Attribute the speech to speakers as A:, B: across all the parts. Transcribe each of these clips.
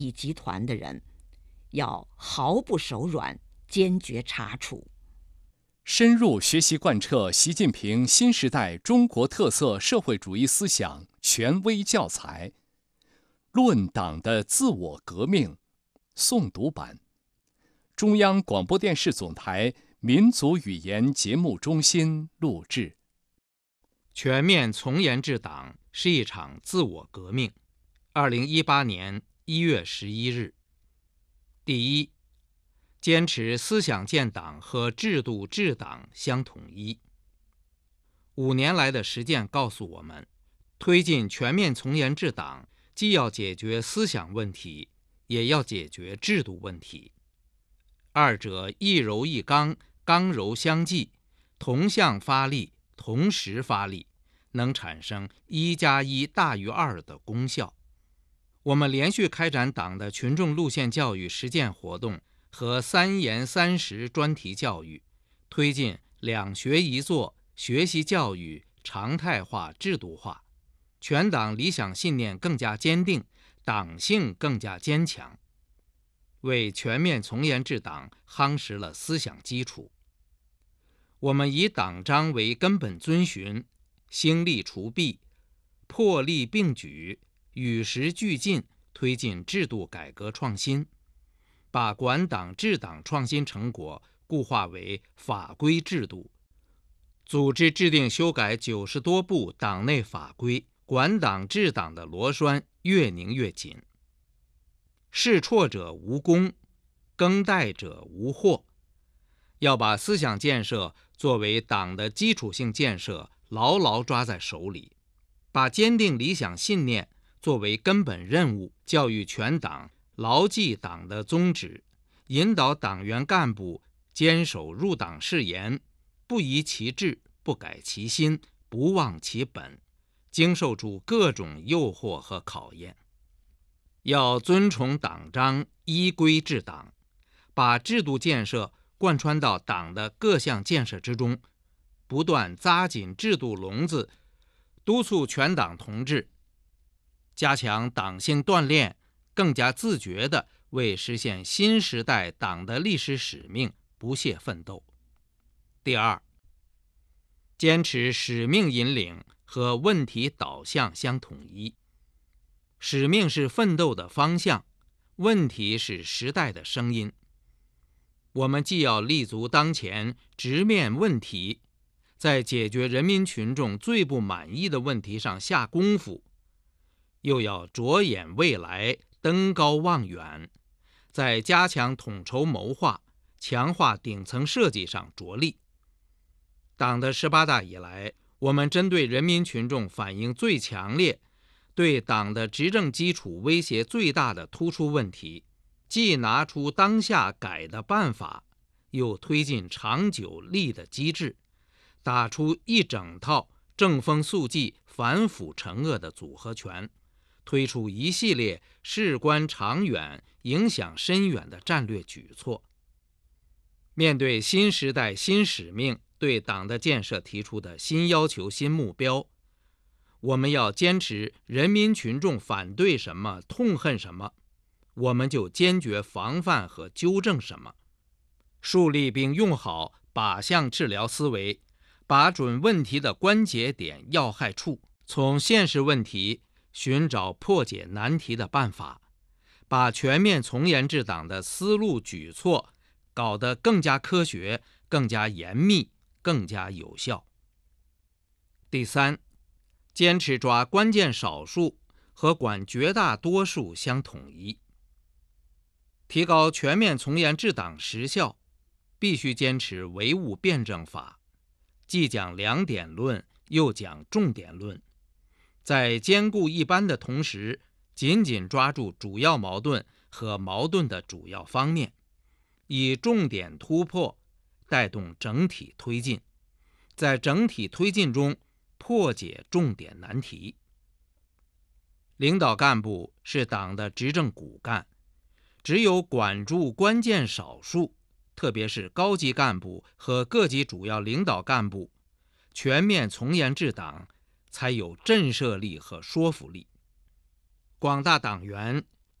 A: 益集团的人，要毫不手软，坚决查处。
B: 深入学习贯彻习近平新时代中国特色社会主义思想权威教材《论党的自我革命》诵读版，中央广播电视总台民族语言节目中心录制。
C: 全面从严治党是一场自我革命。2018年1月11日。第一，坚持思想建党和制度治党相统一。5年来的实践告诉我们，推进全面从严治党，既要解决思想问题，也要解决制度问题。二者一柔一刚，刚柔相济，同向发力，同时发力，能产生1+1大于2的功效。我们连续开展党的群众路线教育实践活动和3严3实专题教育，推进2学1做学习教育常态化制度化，全党理想信念更加坚定，党性更加坚强，为全面从严治党夯实了思想基础。我们以党章为根本遵循，兴利除弊，破例并举，与时俱进，推进制度改革创新，把管党治党创新成果固化为法规制度，组织制定修改90多部党内法规，管党治党的螺栓越拧越紧。试错者无功，更代者无祸。要把思想建设作为党的基础性建设牢牢抓在手里，把坚定理想信念作为根本任务，教育全党牢记党的宗旨，引导党员干部坚守入党誓言，不移其志，不改其心，不忘其本，经受住各种诱惑和考验。要遵从党章，依规治党，把制度建设贯穿到党的各项建设之中，不断扎紧制度笼子，督促全党同志加强党性锻炼，更加自觉地为实现新时代党的历史使命不懈奋斗。第二，坚持使命引领和问题导向相统一。使命是奋斗的方向，问题是时代的声音。我们既要立足当前，直面问题，在解决人民群众最不满意的问题上下功夫，又要着眼未来，登高望远，在加强统筹谋划、强化顶层设计上着力。党的18大以来，我们针对人民群众反映最强烈、对党的执政基础威胁最大的突出问题，既拿出当下改的办法，又推进长久立的机制，打出一整套正风肃纪、反腐惩恶的组合拳，推出一系列事关长远、影响深远的战略举措。面对新时代新使命对党的建设提出的新要求、新目标，我们要坚持人民群众反对什么、痛恨什么，我们就坚决防范和纠正什么，树立并用好靶向治疗思维，把准问题的关节点、要害处，从现实问题寻找破解难题的办法，把全面从严治党的思路举措搞得更加科学、更加严密、更加有效。第三，坚持抓关键少数和管绝大多数相统一。提高全面从严治党实效，必须坚持唯物辩证法，既讲2点论，又讲重点论，在兼顾一般的同时，紧紧抓住主要矛盾和矛盾的主要方面，以重点突破带动整体推进，在整体推进中破解重点难题。领导干部是党的执政骨干，只有管住关键少数，特别是高级干部和各级主要领导干部，全面从严治党才有震慑力和说服力。广大党员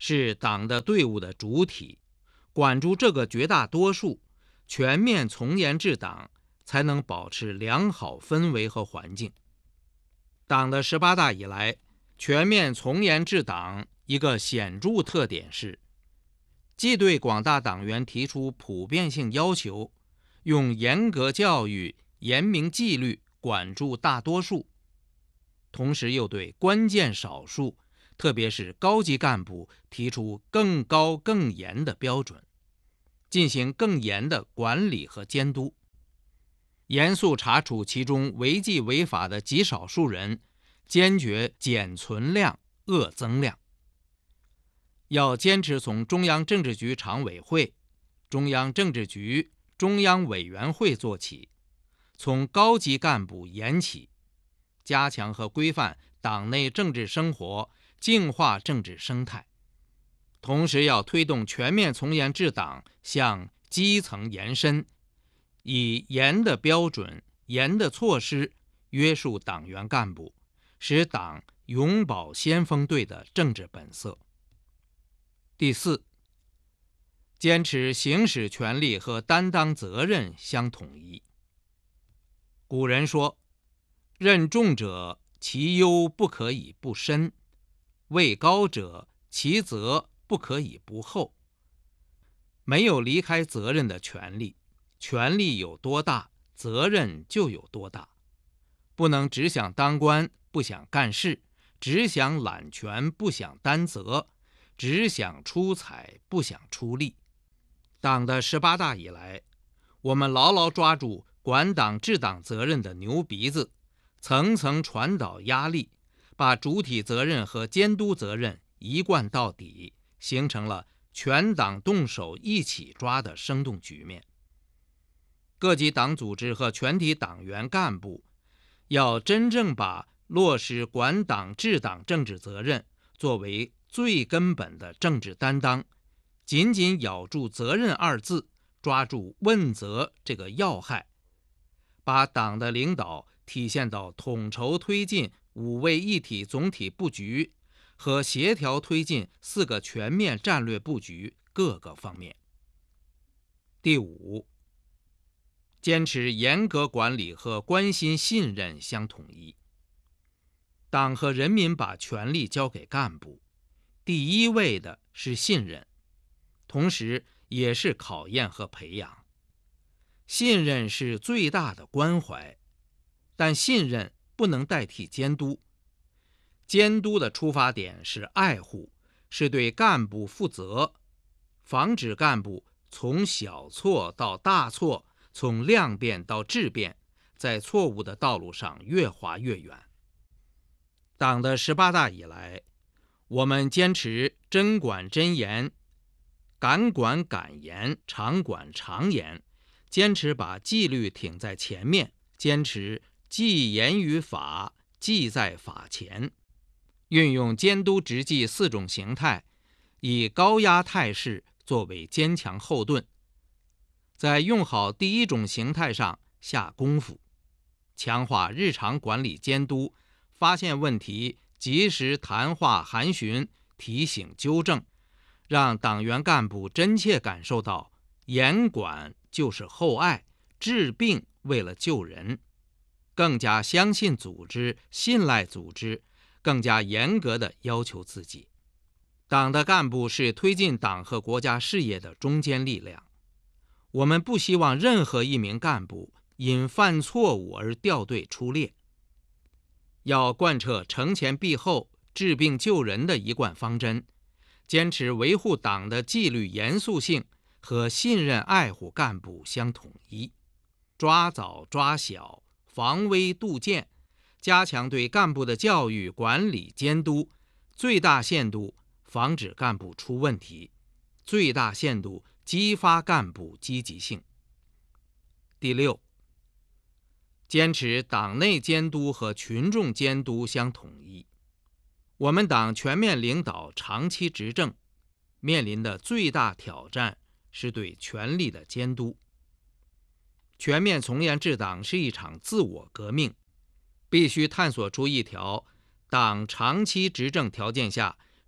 C: 是党的队伍的主体，管住这个绝大多数，全面从严治党，才能保持良好氛围和环境。党的18大以来，全面从严治党一个显著特点是，既对广大党员提出普遍性要求，用严格教育、严明纪律管住大多数，同时又对关键少数，特别是高级干部提出更高更严的标准，进行更严的管理和监督，严肃查处其中违纪违法的极少数人，坚决减存量、遏增量。要坚持从中央政治局常委会、中央政治局、中央委员会做起，从高级干部研起，加强和规范党内政治生活，净化政治生态。同时要推动全面从严治党向基层延伸，以严的标准、严的措施约束党员干部，使党永葆先锋队的政治本色。第四，坚持行使权力和担当责任相统一。古人说，任重者其忧不可以不深，位高者其责不可以不厚。没有离开责任的权利，权力有多大，责任就有多大。不能只想当官，不想干事，只想揽权，不想担责，只想出彩，不想出力。党的18大以来，我们牢牢抓住管党治党责任的牛鼻子，层层传导压力，把主体责任和监督责任一贯到底，形成了全党动手一起抓的生动局面。各级党组织和全体党员干部要真正把落实管党治党政治责任作为最根本的政治担当，紧紧咬住责任二字，抓住问责这个要害，把党的领导体现到统筹推进5位一体总体布局和协调推进4个全面战略布局各个方面。第五，坚持严格管理和关心信任相统一。党和人民把权力交给干部，第一位的是信任，同时也是考验和培养。信任是最大的关怀，但信任不能代替监督。监督的出发点是爱护，是对干部负责，防止干部从小错到大错，从量变到质变，在错误的道路上越滑越远。党的18大以来，我们坚持真管真严，敢管敢严，常管常严，坚持把纪律挺在前面，坚持纪严于法，纪在法前，运用监督执纪4种形态，以高压态势作为坚强后盾，在用好第1种形态上下功夫，强化日常管理监督，发现问题及时谈话函询，提醒纠正，让党员干部真切感受到严管就是厚爱，治病为了救人，更加相信组织，信赖组织，更加严格地要求自己。党的干部是推进党和国家事业的中坚力量，我们不希望任何一名干部因犯错误而掉队出列，要贯彻承前避后、治病救人的一贯方针，坚持维护党的纪律严肃性和信任爱护干部相统一，抓早抓小，防微杜渐，加强对干部的教育、管理、监督，最大限度防止干部出问题，最大限度激发干部积极性。第六，坚持党内监督和群众监督相统一。我们党全面领导长期执政，面临的最大挑战是对权力的监督。全面从严治党是一场自我革命，必须探索出一条党长期执政条件下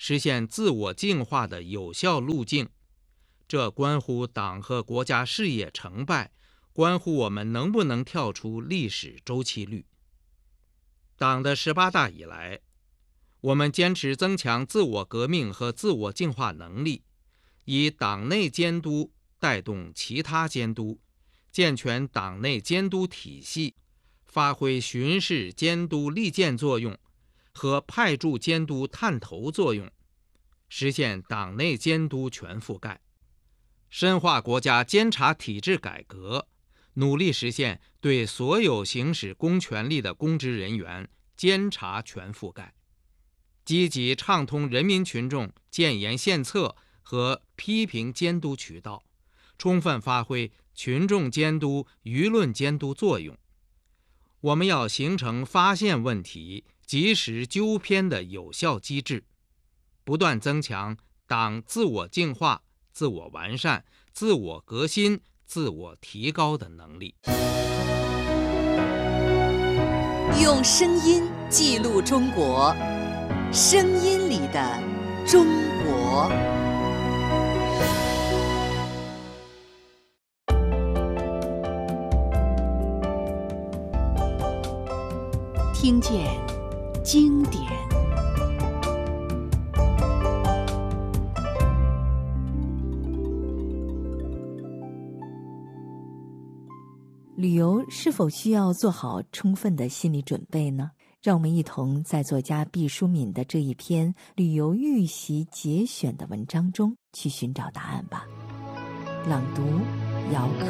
C: 实现自我净化的有效路径。这关乎党和国家事业成败，关乎我们能不能跳出历史周期率。党的18大以来，我们坚持增强自我革命和自我净化能力，以党内监督带动其他监督，健全党内监督体系，发挥巡视监督利剑作用和派驻监督探头作用，实现党内监督全覆盖，深化国家监察体制改革，努力实现对所有行使公权力的公职人员监察全覆盖，积极畅通人民群众建言献策和批评监督渠道，充分发挥群众监督、舆论监督作用。我们要形成发现问题、及时纠偏的有效机制，不断增强党自我净化、自我完善、自我革新、自我提高的能力。
A: 用声音记录中国，声音里的中国。听见经典。
D: 旅游是否需要做好充分的心理准备呢？让我们一同在作家毕淑敏的这一篇旅游预习节选的文章中去寻找答案吧。朗读姚科。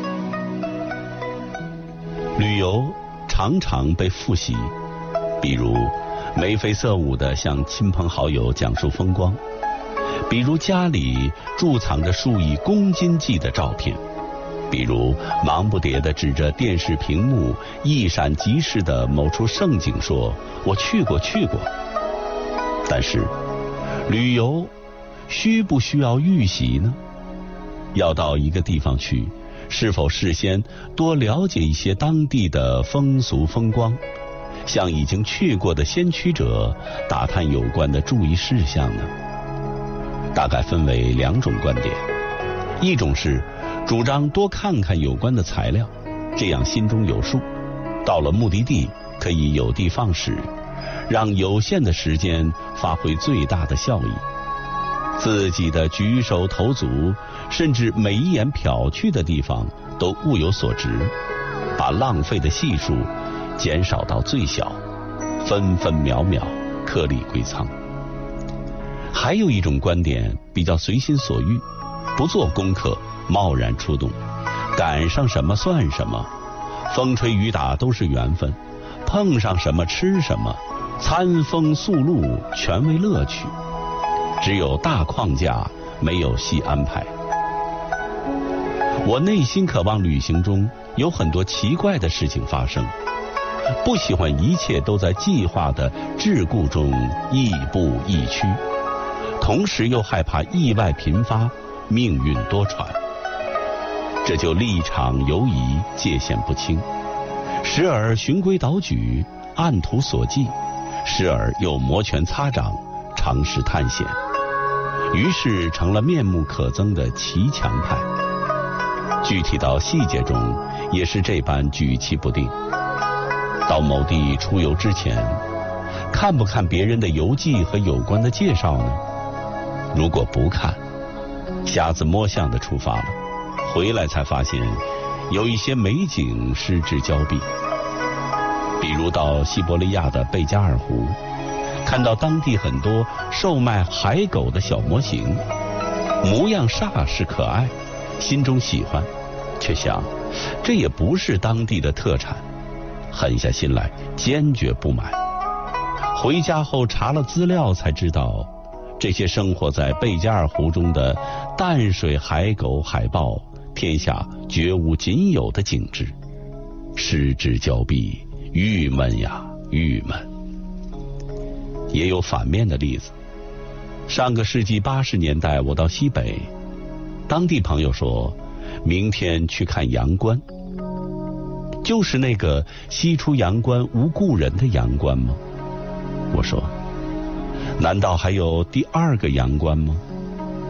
E: 旅游常常被复习，比如眉飞色舞地向亲朋好友讲述风光，比如家里贮藏着数以公斤计的照片，比如忙不迭地指着电视屏幕一闪即逝的某处胜景说我去过。但是旅游需不需要预习呢？要到一个地方去，是否事先多了解一些当地的风俗风光，向已经去过的先驱者打探有关的注意事项呢？大概分为2种观点，一种是主张多看看有关的材料，这样心中有数，到了目的地可以有的放矢，让有限的时间发挥最大的效益。自己的举手投足，甚至每一眼瞟去的地方都物有所值，把浪费的系数减少到最小，分分秒秒颗粒归仓。还有一种观点比较随心所欲，不做功课，贸然出动，赶上什么算什么，风吹雨打都是缘分，碰上什么吃什么，餐风宿露全为乐趣，只有大框架，没有细安排。我内心渴望旅行中有很多奇怪的事情发生，不喜欢一切都在计划的桎梏中亦步亦趋，同时又害怕意外频发，命运多舛。这就立场游移，界限不清，时而循规蹈矩，按图索骥，时而又摩拳擦掌，尝试探险，于是成了面目可憎的骑墙派。具体到细节中也是这般举棋不定。到某地出游之前，看不看别人的游记和有关的介绍呢？如果不看，瞎子摸象的出发了，回来才发现有一些美景失之交臂。比如到西伯利亚的贝加尔湖，看到当地很多售卖海狗的小模型，模样煞是可爱，心中喜欢，却想这也不是当地的特产，狠下心来坚决不买。回家后查了资料才知道，这些生活在贝加尔湖中的淡水海狗海豹，天下绝无仅有的景致，失之交臂，郁闷呀郁闷。也有反面的例子。上个世纪80年代，我到西北，当地朋友说明天去看阳关。就是那个西出阳关无故人的阳关吗？我说难道还有第二个阳关吗？